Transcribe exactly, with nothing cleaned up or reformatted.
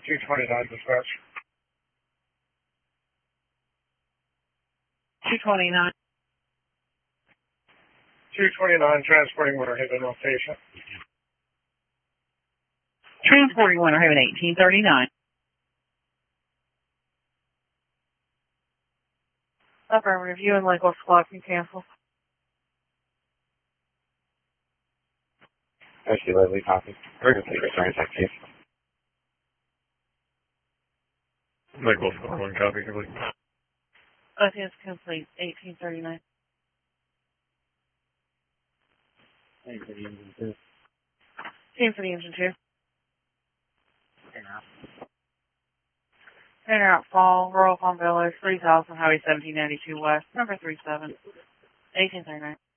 two twenty-nine dispatch. two twenty-nine. two twenty-nine, transporting Winter Haven location. Transporting Winter Haven eighteen thirty-nine. Affirmative. You and Lakewood Squad can cancel. Actually, Leslie, copy. We're going to return taxi. Lakewood Squad one, copy complete. O T S complete. eighteen thirty-nine. Thank you for the engine, too. Team for the engine two. And out. In or out fall, Royal Palm Village, three thousand, Highway seventeen ninety-two West, number three seven, eighteen thirty-nine.